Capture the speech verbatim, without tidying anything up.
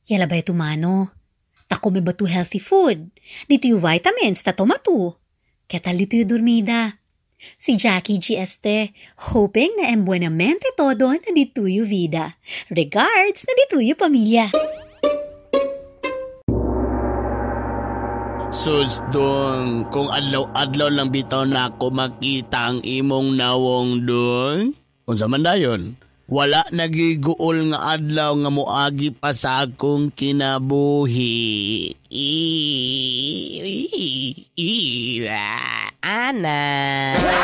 Yala ba tumano? Tako may batu healthy food. Dito yung vitamins ta tomato. Ketal dito yung dormida. Si Jackie G. Este, hoping na embuenamente todo na dito yung vida. Regards na dito yung pamilya. Sus dong, kung adlaw-adlaw lang bitaw na ako makita ang imong nawong dong. Kung sa mandayon, wala nagiguol nga adlaw nga moagi pa sa akong kinabuhi. Ana.